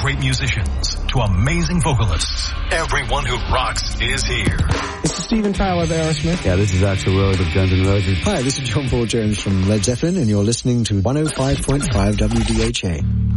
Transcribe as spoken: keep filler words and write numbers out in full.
great musicians to amazing vocalists, everyone who rocks is here. This is Steven Tyler of Aerosmith. Yeah, this is Axl Rose of Guns N' Roses. Hi, this is John Paul Jones from Led Zeppelin, and you're listening to one oh five point five W D H A.